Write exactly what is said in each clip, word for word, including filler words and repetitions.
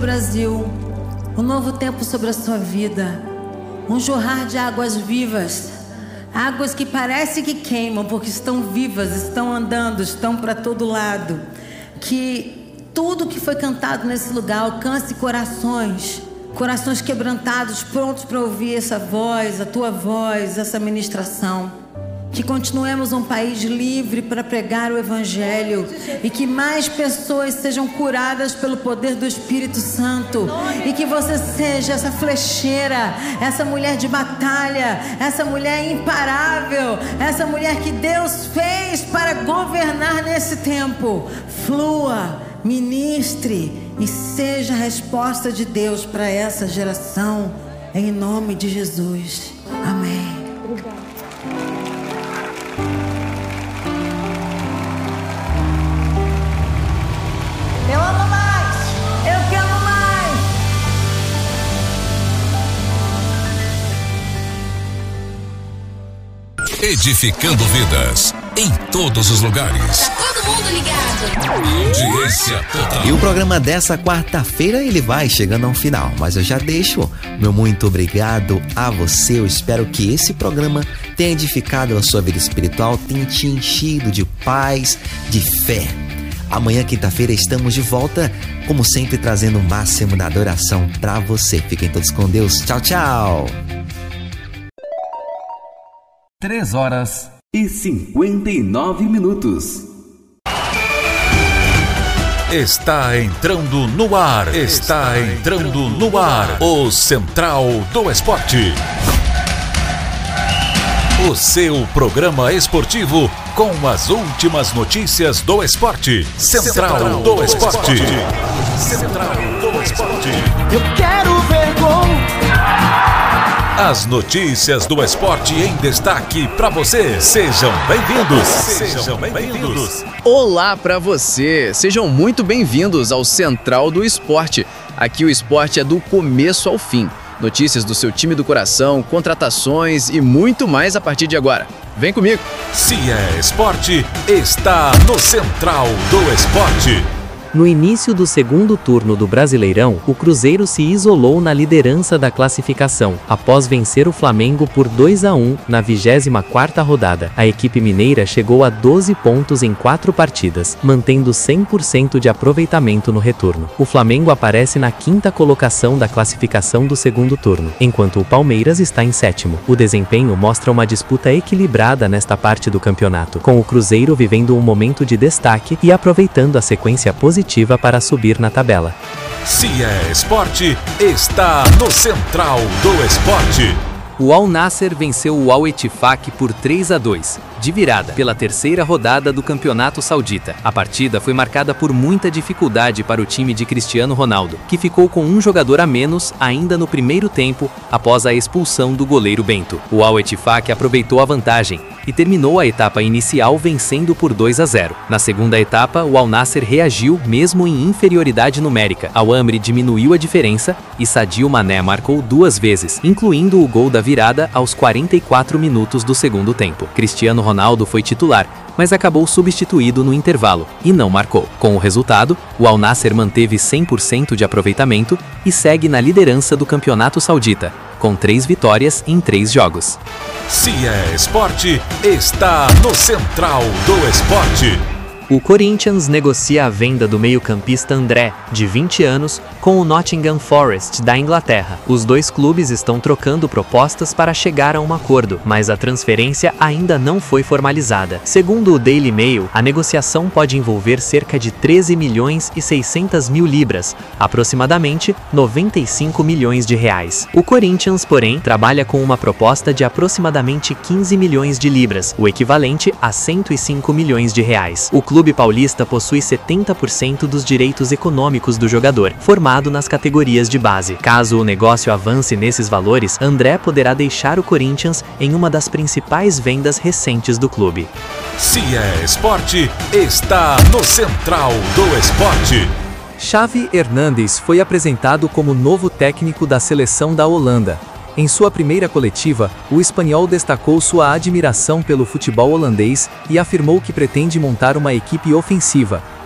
Brasil, um novo tempo sobre a sua vida, um jorrar de águas vivas, águas que parecem que queimam porque estão vivas, estão andando, estão para todo lado. Que tudo que foi cantado nesse lugar alcance corações, corações quebrantados, prontos para ouvir essa voz, a tua voz, essa ministração. Que continuemos um país livre para pregar o Evangelho e que mais pessoas sejam curadas pelo poder do Espírito Santo, e que você seja essa flecheira, essa mulher de batalha, essa mulher imparável, essa mulher que Deus fez para governar nesse tempo. Flua, ministre e seja a resposta de Deus para essa geração, em nome de Jesus. Amém. Eu amo mais, eu quero mais. Edificando vidas em todos os lugares. Tá todo mundo ligado. Audiência total. E o programa dessa quarta-feira ele vai chegando ao final, mas eu já deixo meu muito obrigado a você. Eu espero que esse programa tenha edificado a sua vida espiritual, tenha te enchido de paz, de fé. Amanhã, quinta-feira, estamos de volta, como sempre, trazendo o máximo da adoração pra você. Fiquem todos com Deus. Tchau, tchau. Três horas e cinquenta e nove minutos. Está entrando no ar. Está entrando no ar. O Central do Esporte. O seu programa esportivo com as últimas notícias do esporte. Central, Central do Esporte. Central do Esporte. Eu quero ver gol. As notícias do esporte em destaque para você. Sejam bem-vindos. Sejam bem-vindos. Olá para você. Sejam muito bem-vindos ao Central do Esporte. Aqui o esporte é do começo ao fim. Notícias do seu time do coração, contratações e muito mais a partir de agora. Vem comigo! Se é esporte, está no Central do Esporte. No início do segundo turno do Brasileirão, o Cruzeiro se isolou na liderança da classificação, após vencer o Flamengo por dois a um na vigésima quarta rodada. A equipe mineira chegou a doze pontos em quatro partidas, mantendo cem por cento de aproveitamento no retorno. O Flamengo aparece na quinta colocação da classificação do segundo turno, enquanto o Palmeiras está em sétimo. O desempenho mostra uma disputa equilibrada nesta parte do campeonato, com o Cruzeiro vivendo um momento de destaque e aproveitando a sequência positiva para subir na tabela. Se é esporte, está no Central do Esporte. O Al Nassr venceu o Al Ettifaq por três a dois, de virada, pela terceira rodada do Campeonato Saudita. A partida foi marcada por muita dificuldade para o time de Cristiano Ronaldo, que ficou com um jogador a menos ainda no primeiro tempo, após a expulsão do goleiro Bento. O Al Ettifaq aproveitou a vantagem e terminou a etapa inicial vencendo por dois a zero. Na segunda etapa, o Al Nassr reagiu mesmo em inferioridade numérica. Al Amri diminuiu a diferença e Sadio Mané marcou duas vezes, incluindo o gol da virada aos quarenta e quatro minutos do segundo tempo. Cristiano Ronaldo foi titular, mas acabou substituído no intervalo e não marcou. Com o resultado, o Al Nassr manteve cem por cento de aproveitamento e segue na liderança do Campeonato Saudita, com três vitórias em três jogos. Se é esporte, está no Central do Esporte. O Corinthians negocia a venda do meio-campista André, de vinte anos, com o Nottingham Forest, da Inglaterra. Os dois clubes estão trocando propostas para chegar a um acordo, mas a transferência ainda não foi formalizada. Segundo o Daily Mail, a negociação pode envolver cerca de treze milhões e seiscentas mil libras, aproximadamente noventa e cinco milhões de reais. O Corinthians, porém, trabalha com uma proposta de aproximadamente quinze milhões de libras, o equivalente a cento e cinco milhões de reais. O clube O clube paulista possui setenta por cento dos direitos econômicos do jogador, formado nas categorias de base. Caso o negócio avance nesses valores, André poderá deixar o Corinthians em uma das principais vendas recentes do clube. Se é esporte, está no Central do Esporte. Xavi Hernández foi apresentado como novo técnico da seleção da Holanda. Em sua primeira coletiva, o espanhol destacou sua admiração pelo futebol holandês e afirmou que pretende montar uma equipe ofensiva,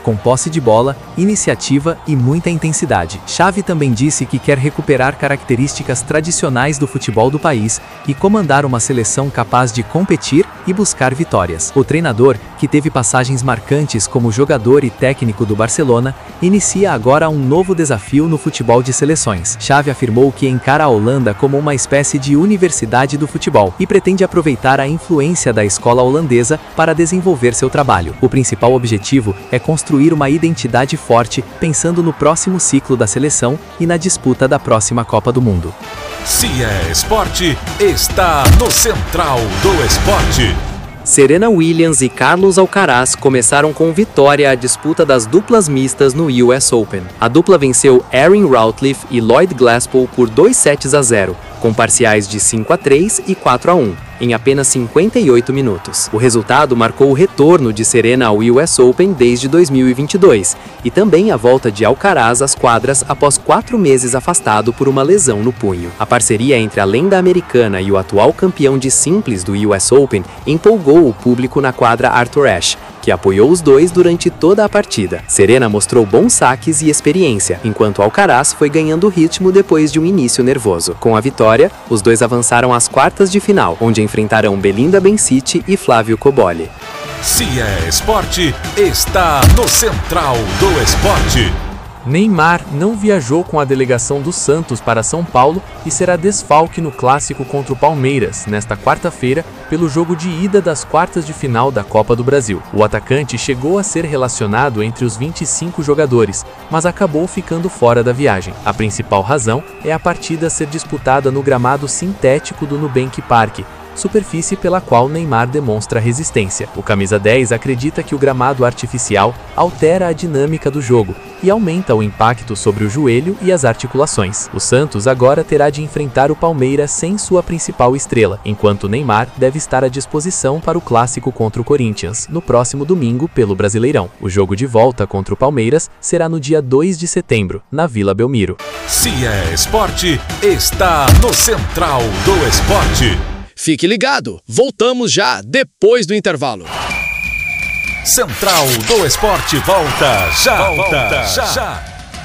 com posse de bola, iniciativa e muita intensidade. Xavi também disse que quer recuperar características tradicionais do futebol do país e comandar uma seleção capaz de competir e buscar vitórias. O treinador, que teve passagens marcantes como jogador e técnico do Barcelona, inicia agora um novo desafio no futebol de seleções. Xavi afirmou que encara a Holanda como uma espécie de universidade do futebol e pretende aproveitar a influência da escola holandesa para desenvolver seu trabalho. O principal objetivo é construir uma identidade forte, pensando no próximo ciclo da seleção e na disputa da próxima Copa do Mundo. Se é esporte, está no Central do Esporte. Serena Williams e Carlos Alcaraz começaram com vitória a disputa das duplas mistas no U S Open. A dupla venceu Erin Routliffe e Lloyd Glasspool por dois sets a zero, com parciais de cinco a três e quatro a um, em apenas cinquenta e oito minutos. O resultado marcou o retorno de Serena ao U S Open desde dois mil e vinte e dois, e também a volta de Alcaraz às quadras após quatro meses afastado por uma lesão no punho. A parceria entre a lenda americana e o atual campeão de simples do U S Open empolgou o público na quadra Arthur Ashe, que apoiou os dois durante toda a partida. Serena mostrou bons saques e experiência, enquanto Alcaraz foi ganhando ritmo depois de um início nervoso. Com a vitória, os dois avançaram às quartas de final, onde enfrentarão Belinda Bencic e Flávio Cobolli. Se é esporte, está no Central do Esporte. Neymar não viajou com a delegação do Santos para São Paulo e será desfalque no clássico contra o Palmeiras, nesta quarta-feira, pelo jogo de ida das quartas de final da Copa do Brasil. O atacante chegou a ser relacionado entre os vinte e cinco jogadores, mas acabou ficando fora da viagem. A principal razão é a partida ser disputada no gramado sintético do Nubank Park, superfície pela qual Neymar demonstra resistência. O camisa dez acredita que o gramado artificial altera a dinâmica do jogo e aumenta o impacto sobre o joelho e as articulações. O Santos agora terá de enfrentar o Palmeiras sem sua principal estrela, enquanto Neymar deve estar à disposição para o clássico contra o Corinthians, no próximo domingo pelo Brasileirão. O jogo de volta contra o Palmeiras será no dia dois de setembro, na Vila Belmiro. Se é esporte, está no Central do Esporte. Fique ligado, voltamos já depois do intervalo. Central do Esporte volta já, volta já. já.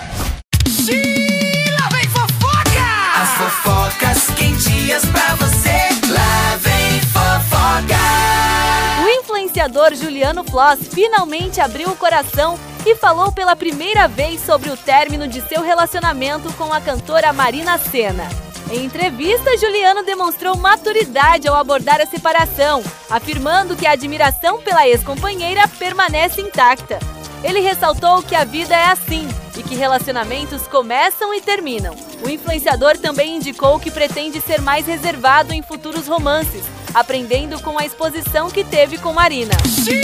Lá vem fofoca! As fofocas quentinhas pra você. Lá vem fofoca! O influenciador Juliano Floss finalmente abriu o coração e falou pela primeira vez sobre o término de seu relacionamento com a cantora Marina Sena. Em entrevista, Juliano demonstrou maturidade ao abordar a separação, afirmando que a admiração pela ex-companheira permanece intacta. Ele ressaltou que a vida é assim e que relacionamentos começam e terminam. O influenciador também indicou que pretende ser mais reservado em futuros romances, aprendendo com a exposição que teve com Marina.